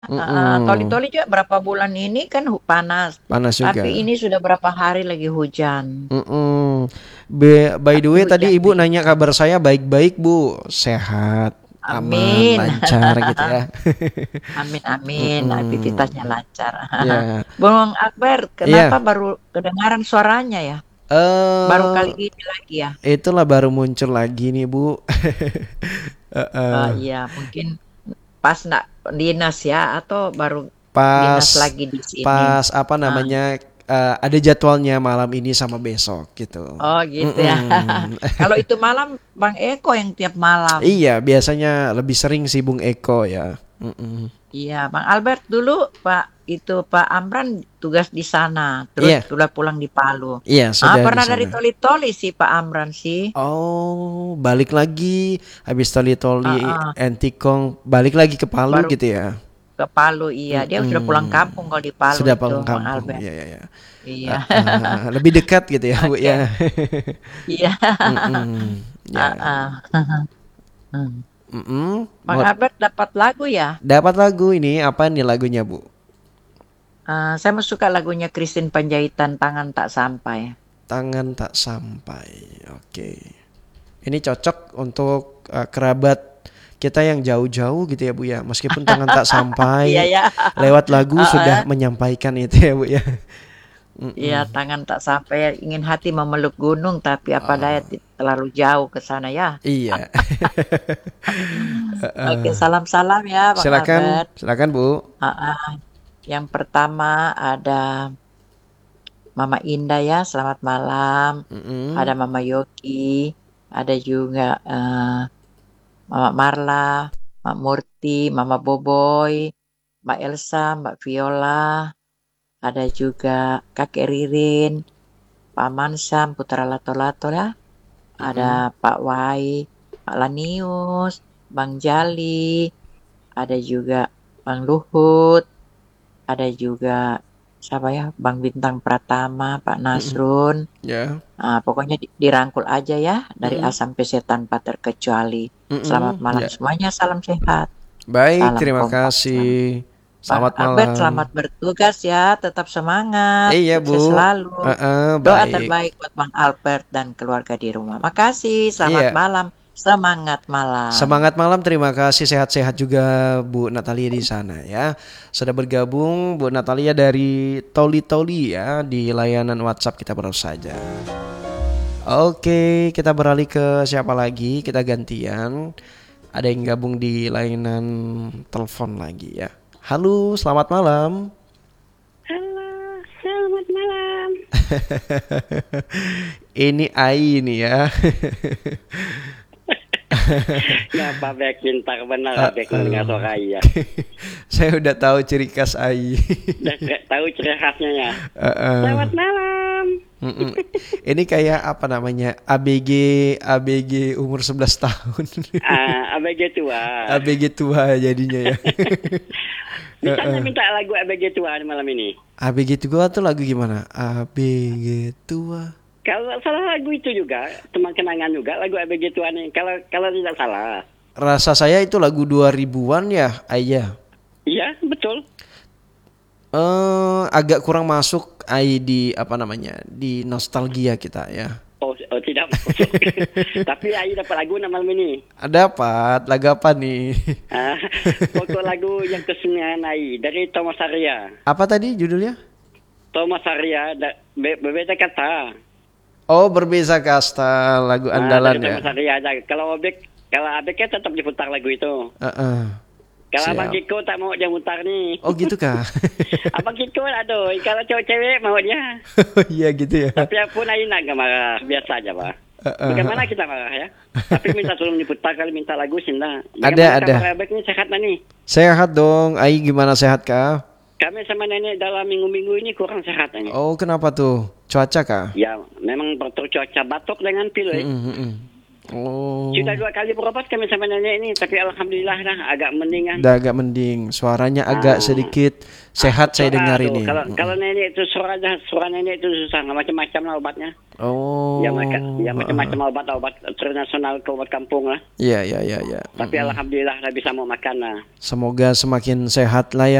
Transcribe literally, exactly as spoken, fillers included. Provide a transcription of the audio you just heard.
Heeh, Mm-mm. Toli-Toli juga berapa bulan ini kan hu- panas, Panas tapi juga. ini sudah berapa hari lagi hujan. Mm-mm. Be- by the Tapi way tadi hujan ibu nanya ringan. kabar saya baik-baik bu, sehat, aman, Amin. lancar gitu ya. Amin, amin. Mm-mm. Aktivitasnya lancar. Ya, Bung Akbar, kenapa iya. baru kedengaran suaranya ya? Baru Eh, kali ini lagi ya? itulah baru muncul lagi nih bu. Ah, Heeh. iya, mungkin pas nak dinas ya, atau baru dinas Pas lagi di sini. pas apa Ah, namanya eh, ada jadwalnya malam ini sama besok gitu. oh gitu ya. Mm-mm. Kalau itu malam, Bang Eko yang tiap malam. Iya, biasanya lebih sering sih Bung Eko ya. Mm-mm. Iya, Bang Albert dulu Pak itu Pak Amran tugas di sana, terus Iya, sudah pulang di Palu. iya Ah, sudah di pernah dari sana. Toli-Toli sih Pak Amran sih. Oh, balik lagi habis Ah, toli-toli ah. Antikong, balik lagi ke Palu Baru gitu ya. ke Palu, iya. Dia sudah pulang Mm-mm. kampung kalau di Palu Sudah itu, pulang Bang kampung, Albert. ya ya ya. Iya. Eh, eh, lebih dekat gitu ya Bu Oke. ya. Iya. Mm-mm. Ah, Ya. ah. Hmm. Mm-mm. Bang Mau Albert dapat lagu ya? dapat lagu ini apa nih lagunya Bu? Eh, saya mau suka lagunya Christine Panjaitan, Tangan Tak Sampai. Tangan tak sampai. Oke. Ini cocok untuk eh, kerabat kita yang jauh-jauh gitu ya Bu ya. Meskipun tangan tak Iya sampai, ya. lewat lagu Heeh. sudah menyampaikan itu ya Bu ya. Iya, Mm-mm. tangan tak sampai, ingin hati memeluk gunung, tapi apa daya Oh, ti- terlalu jauh ke sana ya. iya. Oke, Heeh. salam-salam ya, Bang Silakan, Albert. silakan Bu. Heeh. Yang pertama ada Mama Indah ya, selamat malam. Ada Mm-mm. Mama Yogi, ada juga eh, Mama Marla, Mak Murti, Mama Boboy, Mbak Elsa, Mbak Viola, ada juga Kakek Ririn, Pak Mansam, Putra Lato-Lato ya, ada Mm-mm. Pak Wai, Pak Lanius, Bang Jali, ada juga Bang Luhut, ada juga siapa ya, Bang Bintang Pratama, Pak Mm-mm. Nasrun. Ya. Ah, pokoknya di- dirangkul aja ya dari A Mm-mm. sampai Z tanpa terkecuali. Selamat Mm-mm. malam Ya. semuanya, salam sehat, Baik, salam terima kompak selalu. kasih. Bang Selamat Albert malam. selamat bertugas ya, tetap semangat, Iya Bu. sukses selalu. Heeh, Doa baik. terbaik buat Bang Albert dan keluarga di rumah. Makasih, selamat Iya. malam, semangat malam. Semangat malam, terima kasih, sehat-sehat juga Bu Natalia di sana ya. Sudah bergabung Bu Natalia dari Toli Toli ya di layanan WhatsApp kita baru saja. Oke, kita beralih ke siapa lagi? Kita gantian. Ada yang gabung di layanan telepon lagi ya. Halo, selamat malam. Halo, selamat malam. Ini Ai nih ya. Ya, Pak Bek pintar benar Uh, Bek mendengar uh. suara ya. Saya udah tahu ciri khas Ai. Udah cere- tahu ciri khasnya ya. Uh, uh. Selamat malam. Mm-mm. Ini kayak apa namanya? A B G A B G umur sebelas tahun. Ah, A B G tua. A B G tua jadinya ya. Bisa nggak Heeh. minta lagu A B G tua malam ini? A B G tua tuh lagu gimana? A B G tua. Kalau salah lagu itu juga, teman kenangan juga lagu A B G tua nih. Kalau kalau tidak salah. Rasa saya itu lagu dua ribuan ya, Ayah. Iya, betul. Eh agak kurang masuk Ai di apa namanya? Di nostalgia kita ya. Oh, oh tidak masuk. Tapi Ayu dapat lagu nama malam ini. Dapat lagu apa nih? Ah, pokok lagu yang kesembilan Ayu dari Thomas Arya. Apa tadi judulnya? Thomas Arya, da- be- berbeda kata. Oh, berbeza kasta, lagu Ah, dari andalan ya. Thomas Arya aja. Kalau objek, kalau objek kan tetap diputar lagu itu. Heeh. Kalau Abang Siap. Kiko tak mau dia putar nih. Oh gitu kah? Abang Kiko aduh, kalau cewek-cewek mau dia. Iya gitu ya. Tapi aku Ayu nak gak marah, biasa aja Pak. Heeh. Bagaimana kita marah ya? Tapi minta tolong diputar kali minta lagu sinda. Ada Bagaimana ada. kabar Abek ini sehat nih? Sehat dong. Ai gimana sehat kah? Kami sama nenek dalam minggu-minggu ini kurang sehat ini. Oh kenapa tuh? Cuaca kah? Ya, memang faktor cuaca batuk dengan pilek. Mm-mm, mm-mm. Oh. Sudah dua kali berobat kami sama nenek ini, tapi alhamdulillah dah agak mendingan. Udah agak mending. Suaranya agak Ah. sedikit sehat saya Suara dengar tuh, ini. Kalau kalau nenek itu suara suara nenek itu susah, nggak macam-macam lah obatnya. Oh. Ya, mereka, ya macam-macam obat obat internasional ke obat kampung lah. Iya, iya, iya, iya. Tapi alhamdulillah dah bisa mau makan lah. Semoga semakin sehat lah ya.